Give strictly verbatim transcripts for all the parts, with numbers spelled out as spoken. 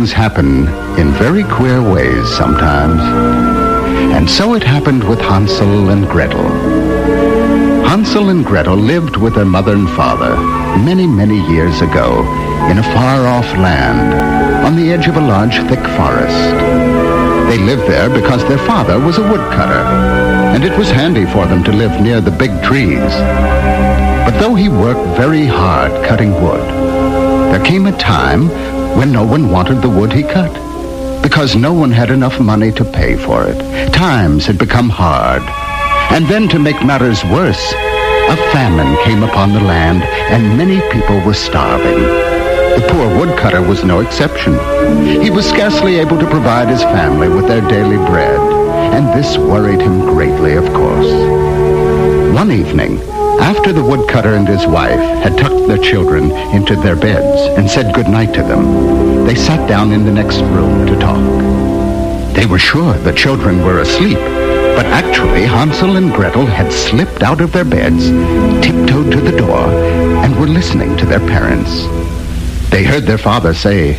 things happen in very queer ways sometimes. And so it happened with Hansel and Gretel. Hansel and Gretel lived with their mother and father many, many years ago in a far-off land on the edge of a large, thick forest. They lived there because their father was a woodcutter, and it was handy for them to live near the big trees. But though he worked very hard cutting wood, there came a time when no one wanted the wood he cut, because no one had enough money to pay for it. Times had become hard. And then, to make matters worse, a famine came upon the land, and many people were starving. The poor woodcutter was no exception. He was scarcely able to provide his family with their daily bread, and this worried him greatly, of course. One evening, after the woodcutter and his wife had tucked their children into their beds and said goodnight to them, they sat down in the next room to talk. They were sure the children were asleep, but actually Hansel and Gretel had slipped out of their beds, tiptoed to the door, and were listening to their parents. They heard their father say,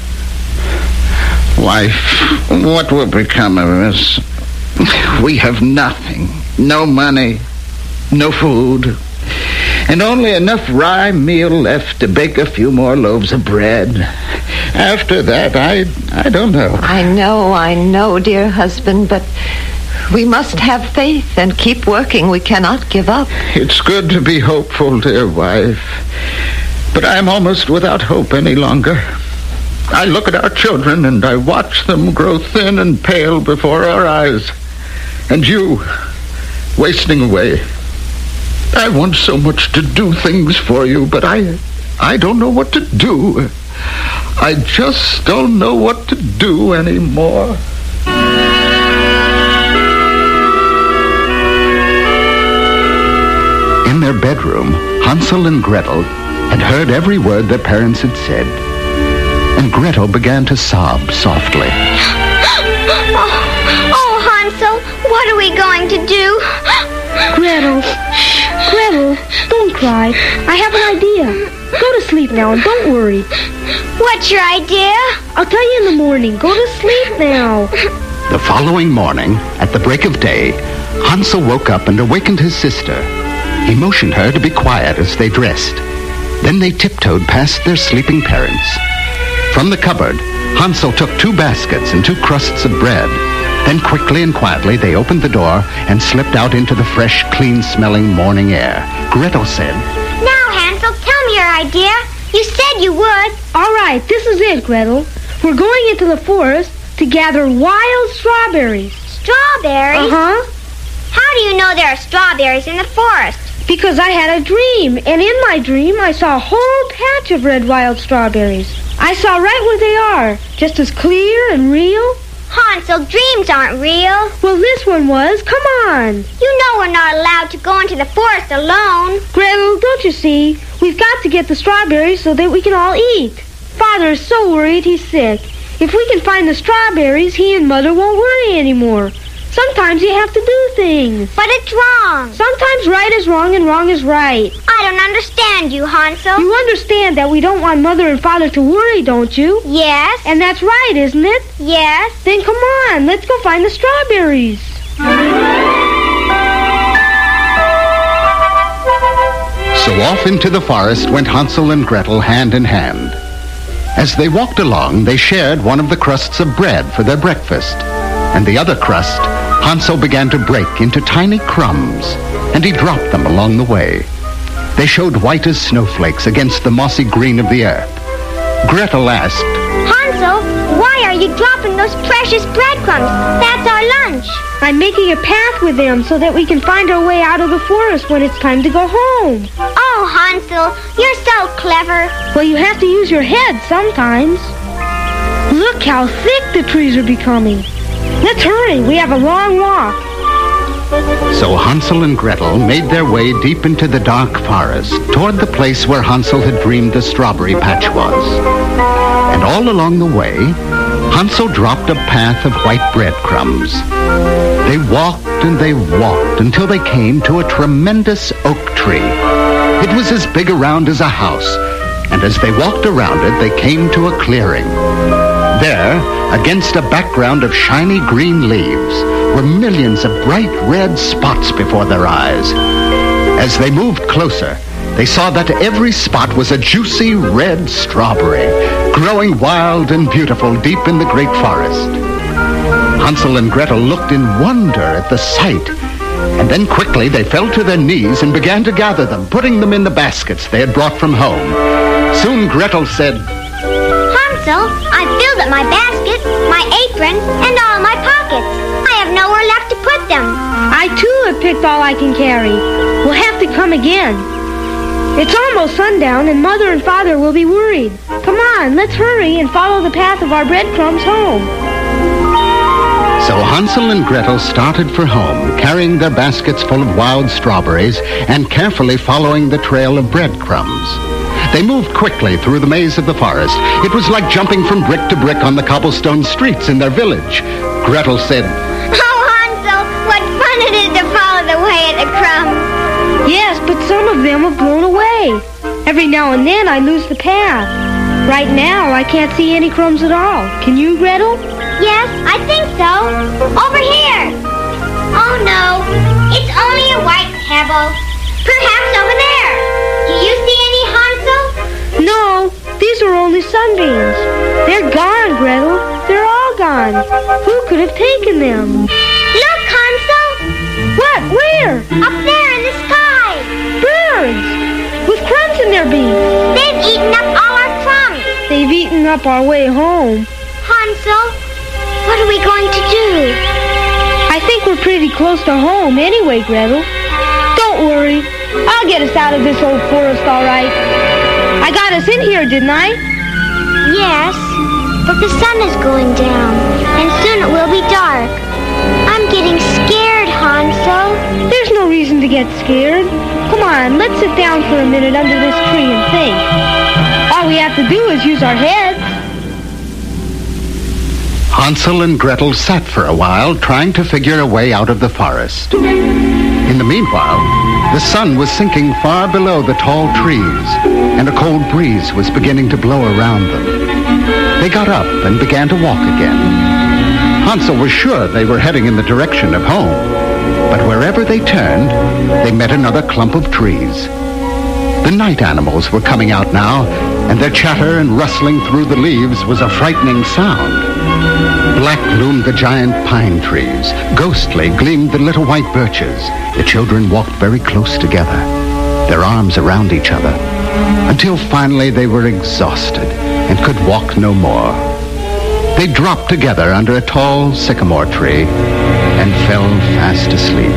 "Wife, what will become of us? We have nothing, no money, no food, and only enough rye meal left to bake a few more loaves of bread. After that, I, I don't know." I know, I know, dear husband, but we must have faith and keep working. We cannot give up. It's good to be hopeful, dear wife, but I'm almost without hope any longer. I look at our children and I watch them grow thin and pale before our eyes. And you, wasting away. I want so much to do things for you, but I, I don't know what to do. I just don't know what to do anymore. In their bedroom, Hansel and Gretel had heard every word their parents had said, and Gretel began to sob softly. Oh, oh, Hansel, what are we going to do? Gretel, Gretel, don't cry. I have an idea. Go to sleep now and don't worry. What's your idea? I'll tell you in the morning. Go to sleep now. The following morning, at the break of day, Hansel woke up and awakened his sister. He motioned her to be quiet as they dressed. Then they tiptoed past their sleeping parents. From the cupboard, Hansel took two baskets and two crusts of bread. Then quickly and quietly they opened the door and slipped out into the fresh, clean-smelling morning air. Gretel said, "Now, Hansel, tell me your idea. You said you would." All right, this is it, Gretel. We're going into the forest to gather wild strawberries. Strawberries? Uh-huh. How do you know there are strawberries in the forest? Because I had a dream, and in my dream I saw a whole patch of red wild strawberries. I saw right where they are, just as clear and real. Hansel, dreams aren't real. Well, this one was. Come on. You know we're not allowed to go into the forest alone. Gretel, don't you see? We've got to get the strawberries so that we can all eat. Father is so worried he's sick. If we can find the strawberries, he and Mother won't worry anymore. Sometimes you have to do things. But it's wrong. Sometimes right is wrong and wrong is right. I don't understand you, Hansel. You understand that we don't want Mother and Father to worry, don't you? Yes. And that's right, isn't it? Yes. Then come on, let's go find the strawberries. So off into the forest went Hansel and Gretel hand in hand. As they walked along, they shared one of the crusts of bread for their breakfast, and the other crust Hansel began to break into tiny crumbs, and he dropped them along the way. They showed white as snowflakes against the mossy green of the earth. Gretel asked, "Hansel, why are you dropping those precious breadcrumbs? That's our lunch." I'm making a path with them so that we can find our way out of the forest when it's time to go home. Oh, Hansel, you're so clever. Well, you have to use your head sometimes. Look how thick the trees are becoming. Let's hurry. We have a long walk. So Hansel and Gretel made their way deep into the dark forest, toward the place where Hansel had dreamed the strawberry patch was. And all along the way, Hansel dropped a path of white breadcrumbs. They walked and they walked until they came to a tremendous oak tree. It was as big around as a house, and as they walked around it, they came to a clearing. There, against a background of shiny green leaves, were millions of bright red spots before their eyes. As they moved closer, they saw that every spot was a juicy red strawberry, growing wild and beautiful deep in the great forest. Hansel and Gretel looked in wonder at the sight, and then quickly they fell to their knees and began to gather them, putting them in the baskets they had brought from home. Soon Gretel said, Hansel, I've filled up my basket, my apron, and all my pockets. I have nowhere left to put them. I too have picked all I can carry. We'll have to come again. It's almost sundown, and Mother and Father will be worried. Come on, let's hurry and follow the path of our breadcrumbs home. So Hansel and Gretel started for home, carrying their baskets full of wild strawberries and carefully following the trail of breadcrumbs. They moved quickly through the maze of the forest. It was like jumping from brick to brick on the cobblestone streets in their village. Gretel said, Oh, Hansel, what fun it is to follow the way of the crumbs. Yes, but some of them have blown away. Every now and then I lose the path. Right now I can't see any crumbs at all. Can you, Gretel? Yes, I think so. Over here. Oh, no. It's only a white pebble. Perhaps over there. Do you see any, Hansel? No, these are only sunbeams. They're gone, Gretel. They're all gone. Who could have taken them? Look, Hansel. What? Where? Up there in the sky. Birds! With crumbs in their beaks. They've eaten up all our crumbs. They've eaten up our way home. Hansel, what are we going to do? I think we're pretty close to home anyway, Gretel. Don't worry. I'll get us out of this old forest all right. I got us in here, didn't I? Yes, but the sun is going down, and soon it will be dark. I'm getting scared, Hansel. There's no reason to get scared. Come on, let's sit down for a minute under this tree and think. All we have to do is use our heads. Hansel and Gretel sat for a while, trying to figure a way out of the forest. In the meanwhile, the sun was sinking far below the tall trees, and a cold breeze was beginning to blow around them. They got up and began to walk again. Hansel was sure they were heading in the direction of home, but wherever they turned, they met another clump of trees. The night animals were coming out now, and their chatter and rustling through the leaves was a frightening sound. Black loomed the giant pine trees. Ghostly gleamed the little white birches. The children walked very close together, their arms around each other, until finally they were exhausted and could walk no more. They dropped together under a tall sycamore tree and fell fast asleep.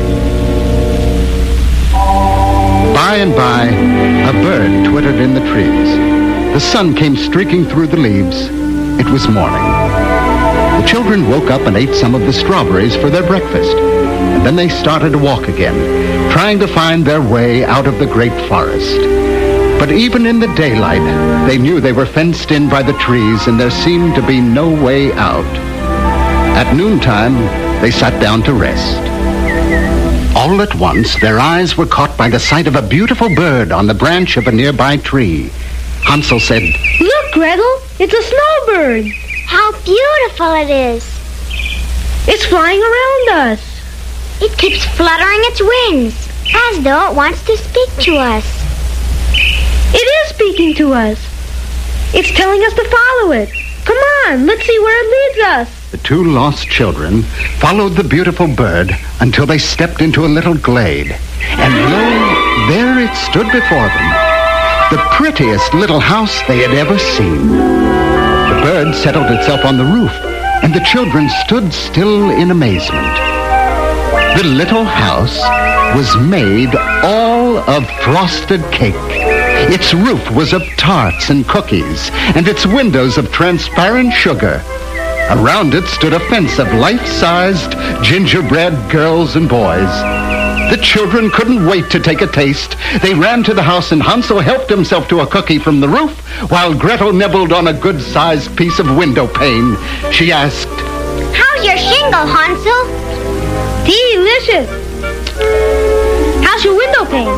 By and by, a bird twittered in the trees. The sun came streaking through the leaves. It was morning. The children woke up and ate some of the strawberries for their breakfast, and then they started to walk again, trying to find their way out of the great forest. But even in the daylight, they knew they were fenced in by the trees, and there seemed to be no way out. At noontime, they sat down to rest. All at once, their eyes were caught by the sight of a beautiful bird on the branch of a nearby tree. Hansel said, Look, Gretel, it's a snowbird. How beautiful it is. It's flying around us. It keeps fluttering its wings, as though it wants to speak to us. It is speaking to us. It's telling us to follow it. Come on, let's see where it leads us. The two lost children followed the beautiful bird until they stepped into a little glade. And lo, there it stood before them, the prettiest little house they had ever seen. The bird settled itself on the roof, and the children stood still in amazement. The little house was made all of frosted cake. Its roof was of tarts and cookies, and its windows of transparent sugar. Around it stood a fence of life-sized gingerbread girls and boys. The children couldn't wait to take a taste. They ran to the house, and Hansel helped himself to a cookie from the roof, while Gretel nibbled on a good-sized piece of window pane. She asked, How's your shingle, Hansel? Delicious. How's your window pane?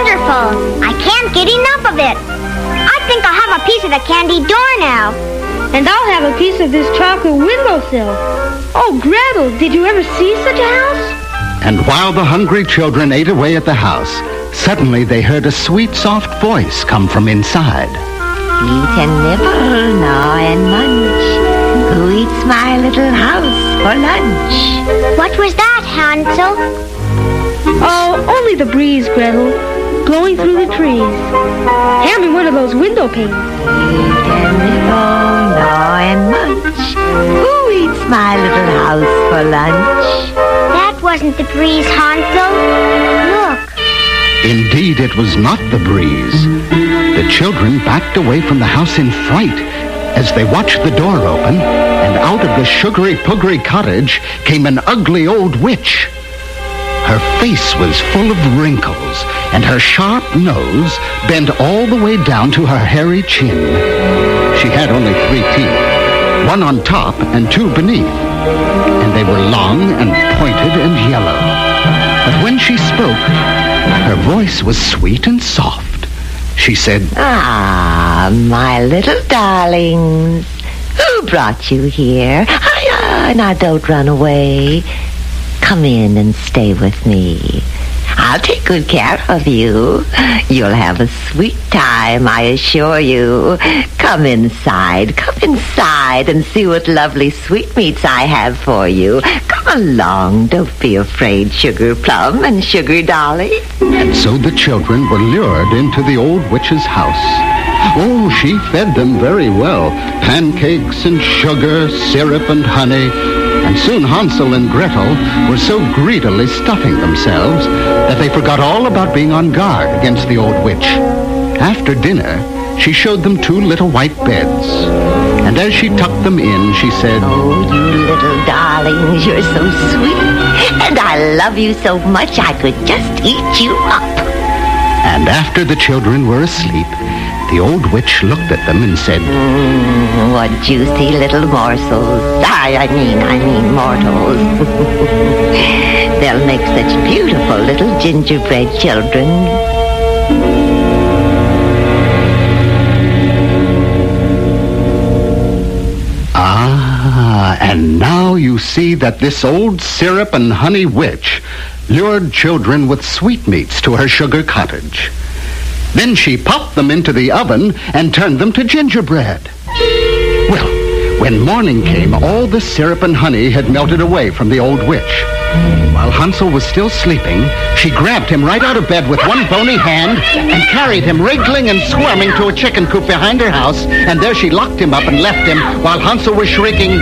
Wonderful. I can't get enough of it. I think I'll have a piece of the candy door now. And I'll have a piece of this chocolate windowsill. Oh, Gretel, did you ever see such a house? And while the hungry children ate away at the house, suddenly they heard a sweet, soft voice come from inside. Eat and nibble, gnaw and munch. Who eats my little house for lunch? What was that, Hansel? Oh, only the breeze, Gretel, blowing through the trees. Hand me one of those window panes. Eat and nibble, gnaw and munch. Who eats my little house for lunch? That wasn't the breeze, Hansel. Look. Indeed, it was not the breeze. The children backed away from the house in fright as they watched the door open, and out of the sugary-pugary cottage came an ugly old witch. Her face was full of wrinkles, and her sharp nose bent all the way down to her hairy chin. She had only three teeth, one on top and two beneath, and they were long and pointed and yellow. But when she spoke, her voice was sweet and soft. She said, Ah, my little darlings, who brought you here? Hiya, now don't run away. Come in and stay with me. I'll take good care of you. You'll have a sweet time, I assure you. Come inside, come inside and see what lovely sweetmeats I have for you. Come along, don't be afraid, Sugar Plum and Sugar Dolly. And so the children were lured into the old witch's house. Oh, she fed them very well. Pancakes and sugar, syrup and honey. And soon Hansel and Gretel were so greedily stuffing themselves that they forgot all about being on guard against the old witch. After dinner, she showed them two little white beds. And as she tucked them in, she said, Oh, you little darlings, you're so sweet. And I love you so much I could just eat you up. And after the children were asleep, the old witch looked at them and said, Mm, what juicy little morsels. I, I mean, I mean mortals. They'll make such beautiful little gingerbread children. Ah, and now you see that this old syrup and honey witch lured children with sweetmeats to her sugar cottage. Then she popped them into the oven and turned them to gingerbread. Well, when morning came, all the syrup and honey had melted away from the old witch. While Hansel was still sleeping, she grabbed him right out of bed with one bony hand and carried him wriggling and squirming to a chicken coop behind her house, and there she locked him up and left him while Hansel was shrieking,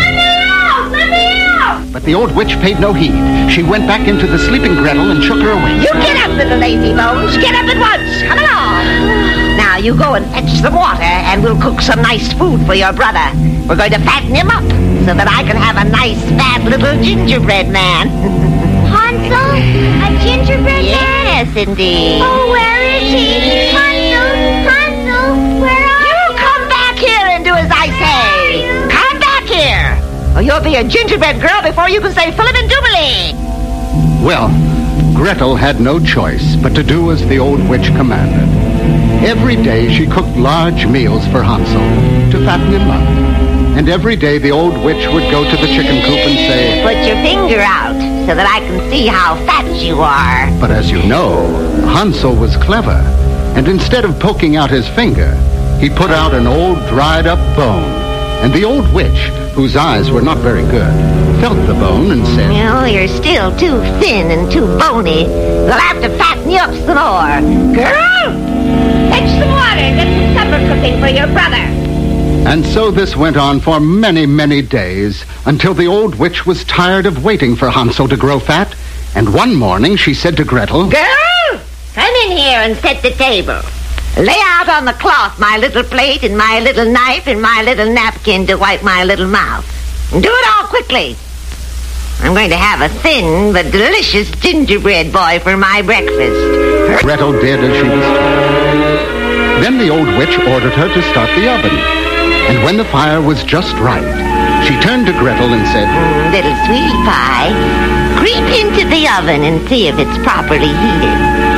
but the old witch paid no heed. She went back into the sleeping Gretel and shook her awake. You get up, little lazy bones. Get up at once. Come along. Now you go and fetch some water, and we'll cook some nice food for your brother. We're going to fatten him up so that I can have a nice, fat little gingerbread man. Hansel? A gingerbread man? Yes, indeed. Oh, where is he? Hansel? Hansel? Where are you? You come back here and do as I say. Come back here. Or you'll be a gingerbread girl before you can say Philip and Jubilee. Well, Gretel had no choice but to do as the old witch commanded. Every day she cooked large meals for Hansel to fatten him up. And every day the old witch would go to the chicken coop and say, Put your finger out so that I can see how fat you are. But as you know, Hansel was clever. And instead of poking out his finger, he put out an old dried-up bone. And the old witch, whose eyes were not very good, felt the bone and said, No, you're still too thin and too bony. We'll have to fatten you up some more. Girl, fetch some water and get some supper cooking for your brother. And so this went on for many, many days, until the old witch was tired of waiting for Hansel to grow fat. And one morning she said to Gretel, Girl, come in here and set the table. Lay out on the cloth my little plate and my little knife and my little napkin to wipe my little mouth. And do it all quickly. I'm going to have a thin but delicious gingerbread boy for my breakfast. Gretel did as she was told. Then the old witch ordered her to start the oven. And when the fire was just right, she turned to Gretel and said, mm, Little sweetie pie, creep into the oven and see if it's properly heated.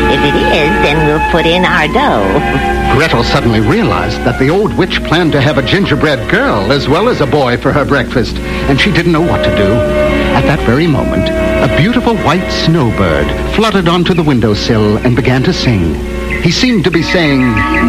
If it is, then we'll put in our dough. Gretel suddenly realized that the old witch planned to have a gingerbread girl as well as a boy for her breakfast, and she didn't know what to do. At that very moment, a beautiful white snowbird fluttered onto the windowsill and began to sing. He seemed to be saying,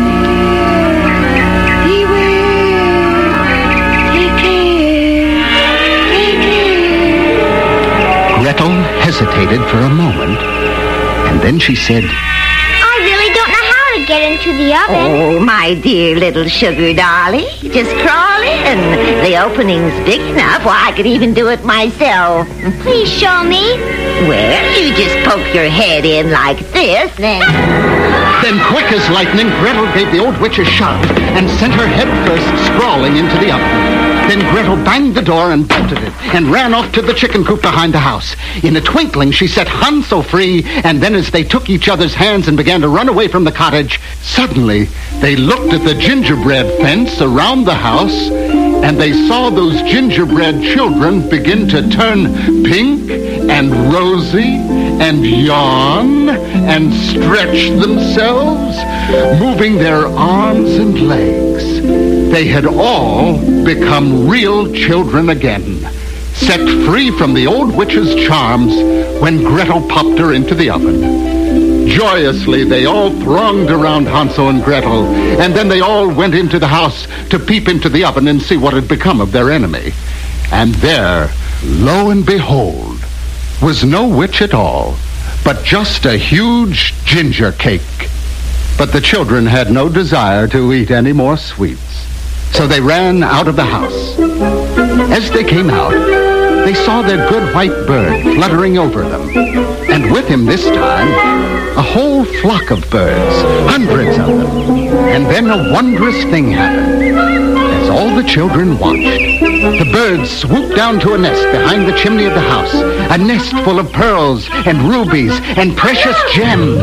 Gretel hesitated for a moment, and then she said, I really don't know how to get into the oven. Oh, my dear little sugar dolly, just crawl in. The opening's big enough. Well, I could even do it myself. Please show me. Well, you just poke your head in like this, then... Then, quick as lightning, Gretel gave the old witch a shove and sent her head first sprawling into the oven. Then Gretel banged the door and bolted it and ran off to the chicken coop behind the house. In a twinkling, she set Hansel free, and then as they took each other's hands and began to run away from the cottage, suddenly they looked at the gingerbread fence around the house, and they saw those gingerbread children begin to turn pink and rosy and yawn and stretch themselves, moving their arms and legs. They had all become real children again, set free from the old witch's charms when Gretel popped her into the oven. Joyously, they all thronged around Hansel and Gretel, and then they all went into the house to peep into the oven and see what had become of their enemy. And there, lo and behold, was no witch at all, but just a huge ginger cake. But the children had no desire to eat any more sweets, so they ran out of the house. As they came out, they saw their good white bird fluttering over them, and with him this time, a whole flock of birds, hundreds of them. And then a wondrous thing happened. As all the children watched, the birds swooped down to a nest behind the chimney of the house, a nest full of pearls and rubies and precious gems.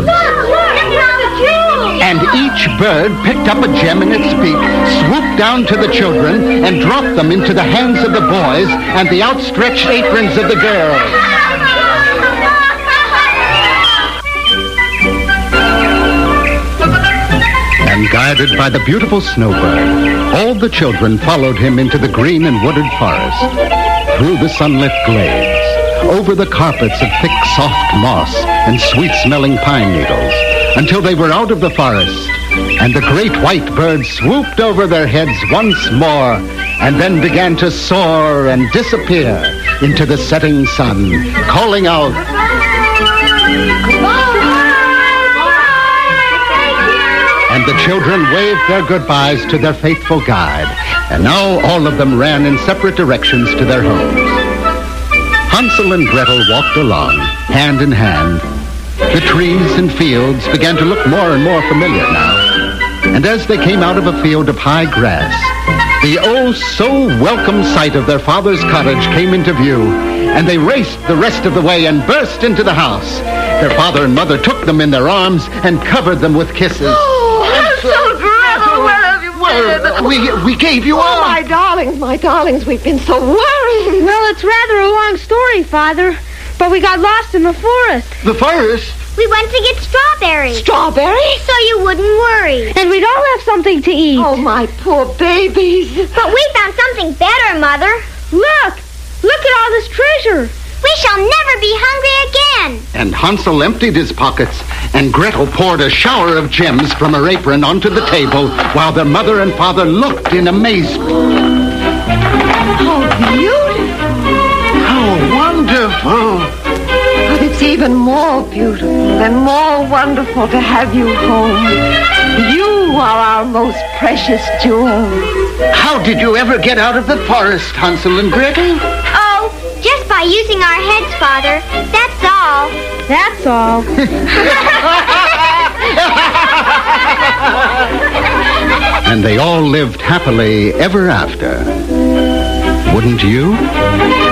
And each bird picked up a gem in its beak, swooped down to the children, and dropped them into the hands of the boys and the outstretched aprons of the girls. And guided by the beautiful snowbird, all the children followed him into the green and wooded forest, through the sunlit glades, over the carpets of thick, soft moss and sweet-smelling pine needles, until they were out of the forest, and the great white bird swooped over their heads once more, and then began to soar and disappear into the setting sun, calling out, and the children waved their goodbyes to their faithful guide, and now all of them ran in separate directions to their homes. Hansel and Gretel walked along, hand in hand. The trees and fields began to look more and more familiar now. And as they came out of a field of high grass, the oh so welcome sight of their father's cottage came into view, and they raced the rest of the way and burst into the house. Their father and mother took them in their arms and covered them with kisses. Oh, Hansel, Gretel, where have you been? Well, we, we gave you Oh, all. my darlings, my darlings, we've been so worried. Well, it's rather a long story, Father, but we got lost in the forest. The forest? We went to get strawberries. Strawberries? So you wouldn't worry. And we'd all have something to eat. Oh, my poor babies. But we found something better, Mother. Look! Look at all this treasure. We shall never be hungry again. And Hansel emptied his pockets, and Gretel poured a shower of gems from her apron onto the table, while their mother and father looked in amazement. How beautiful. How wonderful! But it's even more beautiful and more wonderful to have you home. You are our most precious jewel. How did you ever get out of the forest, Hansel and Gretel? Oh, just by using our heads, Father. That's all. That's all. And they all lived happily ever after. Wouldn't you?